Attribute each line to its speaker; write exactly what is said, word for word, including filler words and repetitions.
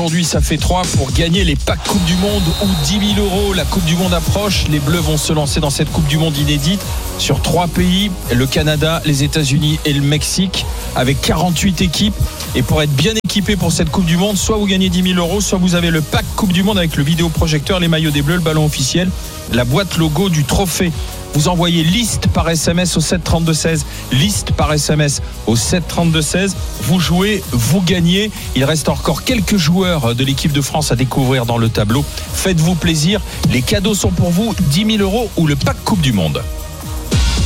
Speaker 1: aujourd'hui, ça fait trois pour gagner les packs Coupe du Monde ou dix mille euros. La Coupe du Monde approche. Les Bleus vont se lancer dans cette Coupe du Monde inédite sur trois pays, le Canada, les États-Unis et le Mexique, avec quarante-huit équipes. Et pour être bien équipé pour cette Coupe du Monde, soit vous gagnez dix mille euros, soit vous avez le pack Coupe du Monde avec le vidéoprojecteur, les maillots des Bleus, le ballon officiel, la boîte logo du trophée. Vous envoyez liste par S M S au sept trente-deux seize, liste par S M S au sept trente-deux seize. Vous jouez, vous gagnez. Il reste encore quelques joueurs de l'équipe de France à découvrir dans le tableau. Faites-vous plaisir. Les cadeaux sont pour vous, dix mille euros ou le pack Coupe du Monde.